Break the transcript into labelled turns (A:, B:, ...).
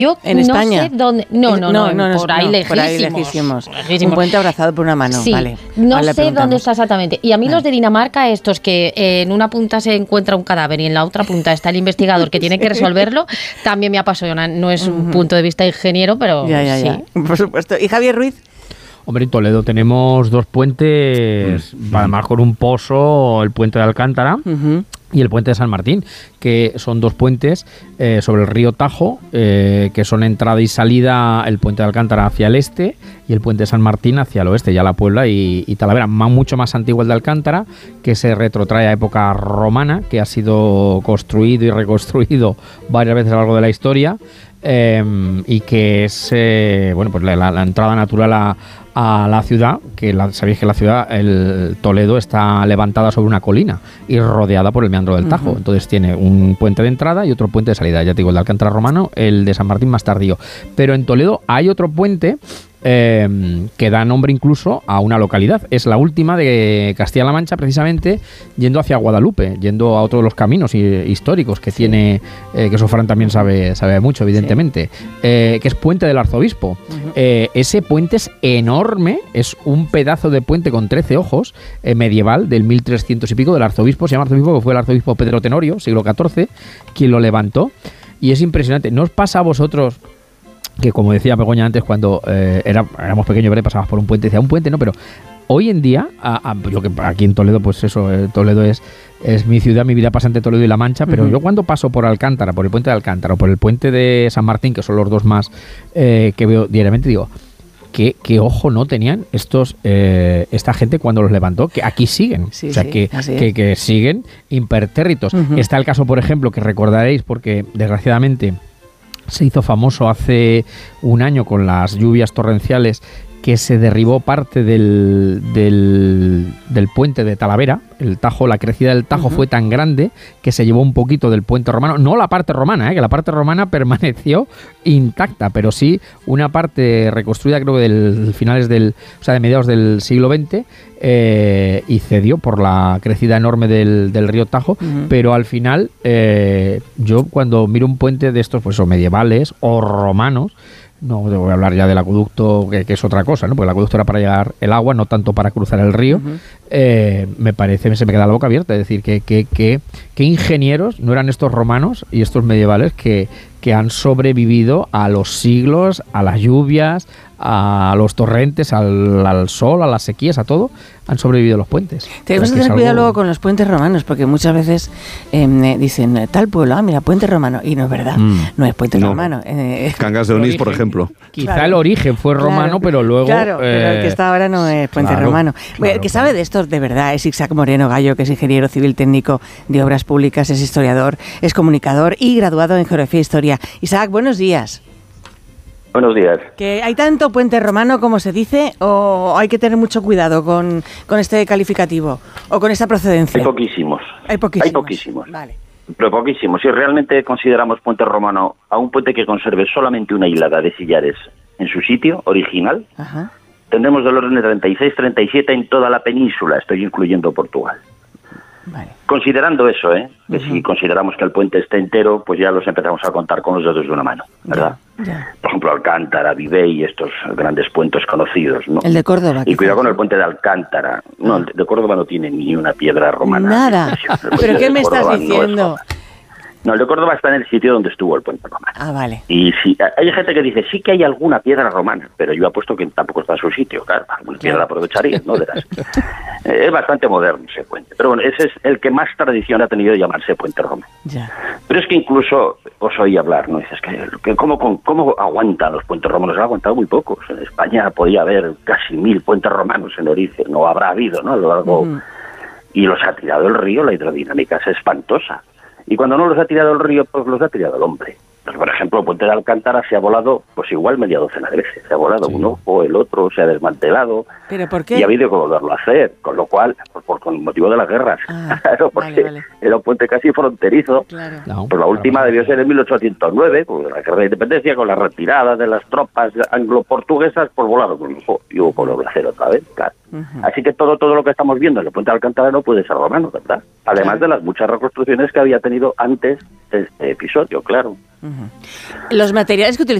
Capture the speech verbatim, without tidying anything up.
A: Yo
B: ¿En
A: no
B: España?
A: sé dónde... No, no, no,
B: no, no,
A: por, ahí
B: no,
A: lejísimos,
B: por ahí lejísimos.
A: lejísimos.
B: Un puente abrazado por una mano,
A: sí,
B: vale.
A: No
B: Ahora
A: sé dónde está exactamente. Y a mí vale. los de Dinamarca, estos que eh, en una punta se encuentra un cadáver y en la otra punta está el investigador que tiene que resolverlo, también me apasiona. No es un uh-huh. punto de vista ingeniero, pero
B: ya, ya,
A: sí.
B: Ya. Por supuesto. ¿Y Javier Ruiz?
C: Hombre, en Toledo tenemos dos puentes, mm. además con un pozo, el puente de Alcántara uh-huh. y el puente de San Martín, que son dos puentes eh, sobre el río Tajo, eh, que son entrada y salida, el puente de Alcántara hacia el este y el puente de San Martín hacia el oeste, ya La Puebla y, y Talavera. Más, mucho más antiguo el de Alcántara, que se retrotrae a época romana, que ha sido construido y reconstruido varias veces a lo largo de la historia. Eh, y que es eh, bueno pues la, la, la entrada natural a, a la ciudad, que la, sabéis que la ciudad, el Toledo, está levantada sobre una colina y rodeada por el meandro del Tajo. Uh-huh. Entonces tiene un puente de entrada y otro puente de salida. Ya te digo, el de Alcántara romano, el de San Martín más tardío. Pero en Toledo hay otro puente Eh, que da nombre incluso a una localidad. Es la última de Castilla-La Mancha, precisamente yendo hacia Guadalupe, yendo a otro de los caminos históricos que sí. tiene, eh, que eso Fran también sabe, sabe mucho, evidentemente, sí. eh, que es Puente del Arzobispo. Uh-huh. Eh, ese puente es enorme, es un pedazo de puente con trece ojos, eh, medieval, del mil trescientos y pico, del arzobispo, se llama arzobispo, que fue el arzobispo Pedro Tenorio, siglo catorce, quien lo levantó, y es impresionante. ¿No os pasa a vosotros que, como decía Begoña antes, cuando eh, era, éramos pequeños, ¿vale? Pasabas por un puente y decía, un puente no, pero hoy en día, a, a, yo que aquí en Toledo, pues eso, eh, Toledo es, es mi ciudad, mi vida pasa entre Toledo y La Mancha, pero uh-huh. yo cuando paso por Alcántara, por el puente de Alcántara o por el puente de San Martín, que son los dos más eh, que veo diariamente, digo, ¿qué, qué ojo no tenían estos eh, esta gente cuando los levantó? Que aquí siguen,
B: sí,
C: o sea,
B: sí,
C: que, que, que siguen impertérritos. Uh-huh. Está el caso, por ejemplo, que recordaréis, porque desgraciadamente se hizo famoso hace un año con las lluvias torrenciales, que se derribó parte del, del, del puente de Talavera. El Tajo, la crecida del Tajo uh-huh. fue tan grande que se llevó un poquito del puente romano, no la parte romana, ¿eh? que la parte romana permaneció intacta, pero sí una parte reconstruida, creo que del finales del, o sea, de mediados del siglo veinte, eh, y cedió por la crecida enorme del, del río Tajo, uh-huh. pero al final eh, yo cuando miro un puente de estos, pues o medievales o romanos, no voy a hablar ya del acueducto, que, que es otra cosa, ¿no? Porque el acueducto era para llevar el agua, no tanto para cruzar el río. Uh-huh. Eh, me parece, se me queda la boca abierta. Es decir, que, que, que, que ingenieros no eran estos romanos y estos medievales que, que han sobrevivido a los siglos, a las lluvias, a los torrentes, al, al sol, a las sequías, a todo, han sobrevivido los puentes.
B: Tenemos que tener algo... cuidado luego con los puentes romanos, porque muchas veces eh, dicen, tal pueblo, ah, mira, puente romano, y no es verdad, mm. no es puente no. romano. Eh,
D: Cangas de Onís, por ejemplo.
C: Quizá
B: claro.
C: el origen fue romano, claro. pero luego...
B: Claro,
C: eh,
B: pero el que está ahora no es puente
C: claro,
B: romano.
C: Claro,
B: el que sabe de esto de verdad es Isaac Moreno Gallo, que es ingeniero civil técnico de obras públicas, es historiador, es comunicador y graduado en geografía e historia. Isaac, buenos días.
E: Buenos días.
B: ¿Que hay tanto puente romano como se dice o hay que tener mucho cuidado con, con este calificativo o con esta procedencia?
E: Hay poquísimos.
B: Hay poquísimos.
E: Hay poquísimos.
B: Vale.
E: Pero poquísimos. Si realmente consideramos puente romano a un puente que conserve solamente una hilada de sillares en su sitio original, Ajá. tendremos del orden de treinta y seis, treinta y siete en toda la península, estoy incluyendo Portugal. Vale. Considerando eso, ¿eh? que uh-huh. si consideramos que el puente esté entero, pues ya los empezamos a contar con los dedos de una mano, ¿verdad?
B: Ya, ya.
E: Por ejemplo, Alcántara, Vivey y estos grandes puentes conocidos, ¿no?
B: El de Córdoba.
E: Y cuidado con el puente de Alcántara. No, el de Córdoba no tiene ni una piedra romana.
B: Nada. ¿Pero qué me estás diciendo?
E: No, no, el de Córdoba está en el sitio donde estuvo el puente romano.
B: Ah, vale.
E: Y si hay gente que dice, sí que hay alguna piedra romana, pero yo apuesto que tampoco está en su sitio, claro, alguna piedra la aprovecharía, ¿no? De las... eh, es bastante moderno ese puente, pero bueno, ese es el que más tradición ha tenido de llamarse puente romano.
B: Ya.
E: Pero es que incluso os oí hablar, ¿no? Dices que, que ¿cómo, cómo aguantan los puentes romanos? Han aguantado muy pocos. En España podía haber casi mil puentes romanos en origen, no habrá habido, ¿no? A lo largo... Uh-huh. Y los ha tirado el río, la hidrodinámica es espantosa. Y cuando no los ha tirado el río, pues los ha tirado el hombre. Pues, por ejemplo, el puente de Alcántara se ha volado, pues igual media docena de veces. Se ha volado sí. un ojo, el otro, se ha desmantelado.
B: ¿Pero por qué?
E: Y ha habido que volverlo a hacer, con lo cual, pues, por, con motivo de las guerras. Ah, claro, porque vale, vale. era un puente casi fronterizo. Claro. No, pues la última claro. debió ser en mil ochocientos nueve, con la guerra de independencia, con la retirada de las tropas anglo-portuguesas, pues volaron con un ojo y hubo que volverlo a hacer otra vez, claro. Uh-huh. Así que todo todo lo que estamos viendo en el puente de Alcántara no puede ser romano, ¿verdad? Además claro. de las muchas reconstrucciones que había tenido antes de este episodio, claro.
B: Uh-huh. Los materiales que